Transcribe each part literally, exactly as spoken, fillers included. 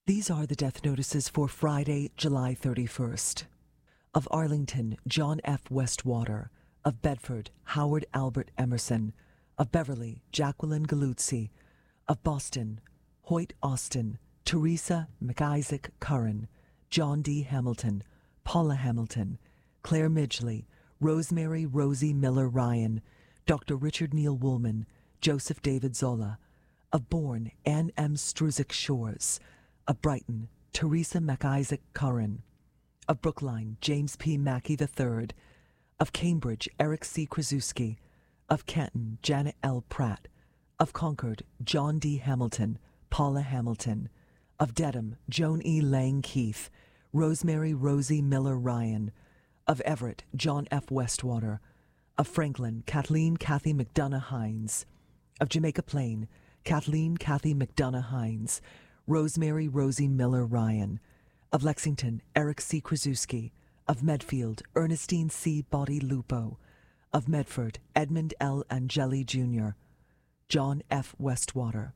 These are the death notices for Friday, July thirty-first. Of Arlington, John F. Westwater. Of Bedford, Howard Albert Emerson. Of Beverly, Jacqueline Galuzzi. Of Boston, Hoyt Austin, Teresa McIsaac Curran, John D. Hamilton, Paula Hamilton, Claire Midgley, Rosemary Rosie Miller Ryan, Doctor Richard Neal Woolman, Joseph David Zola. Of Bourne, Anne M. Struzik Shores. Of Brighton, Teresa McIsaac Curran. Of Brookline, James P. Mackey the third. Of Cambridge, Eric C. Krasuski. Of Canton, Janet L. Pratt. Of Concord, John D. Hamilton, Paula Hamilton. Of Dedham, Joan E. Lang Keith, Rosemary Rosie Miller Ryan. Of Everett, John F. Westwater. Of Franklin, Kathleen Kathy McDonough Hines. Of Jamaica Plain, Kathleen Kathy McDonough Hines, Rosemary Rosie Miller Ryan. Of Lexington, Eric C. Krasuski. Of Medfield, Ernestine C. Body Lupo. Of Medford, Edmund L. Angeli Junior John F. Westwater.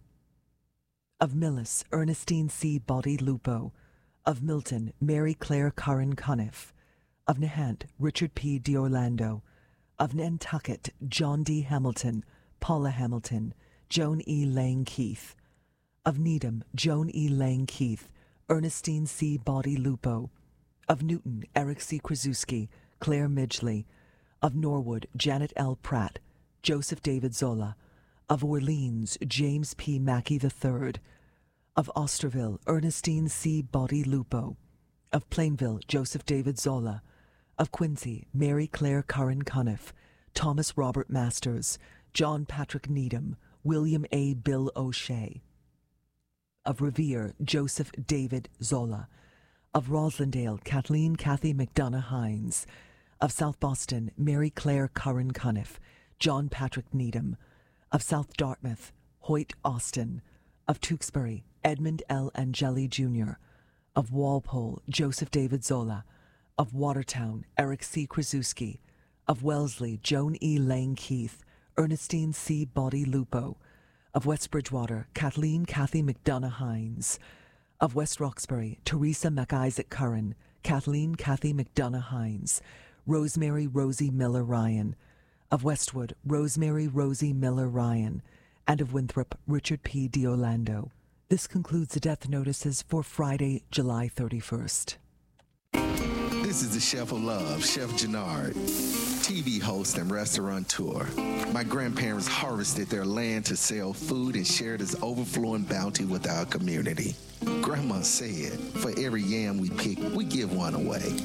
Of Millis, Ernestine C. Body Lupo. Of Milton, Mary Claire Curran Cuniff. Of Nahant, Richard P. D'Orlando. Of Nantucket, John D. Hamilton, Paula Hamilton, Joan E. Lang Keith. Of Needham, Joan E. Lang Keith, Ernestine C. Body Lupo. Of Newton, Eric C. Krasuski, Claire Midgley. Of Norwood, Janet L. Pratt, Joseph David Zola. Of Orleans, James P. Mackey the third. Of Osterville, Ernestine C. Body Lupo. Of Plainville, Joseph David Zola. Of Quincy, Mary Claire Curran Cuniff, Thomas Robert Masters, John Patrick Needham, William A. Bill O'Shea. Of Revere, Joseph David Zola. Of Roslindale, Kathleen Kathy McDonough Hines. Of South Boston, Mary Claire Curran Cuniff, John Patrick Needham. Of South Dartmouth, Hoyt Austin. Of Tewksbury, Edmund L. Angeli Junior Of Walpole, Joseph David Zola. Of Watertown, Eric C. Krasuski. Of Wellesley, Joan E. Lang Keith, Ernestine C. Body Lupo. Of West Bridgewater, Kathleen Kathy McDonough Hines. Of West Roxbury, Teresa McIsaac Curran, Kathleen Kathy McDonough Hines, Rosemary Rosie Miller Ryan. Of Westwood, Rosemary Rosie Miller Ryan. And of Winthrop, Richard P. D'Orlando. This concludes the death notices for Friday, July thirty-first. This is the Chef of Love, Chef Jannard, T V host and restaurateur. My grandparents harvested their land to sell food and share this overflowing bounty with our community. Grandma said, for every yam we pick, we give one away.